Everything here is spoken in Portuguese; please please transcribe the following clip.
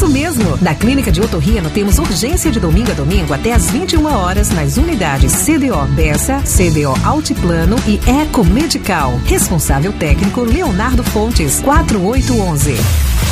Isso mesmo! Na Clínica de Otorrino temos urgência de domingo a domingo até às 21 horas nas unidades CDO Bessa, CDO Altiplano e Eco Medical. Responsável técnico Leonardo Fontes, 4811.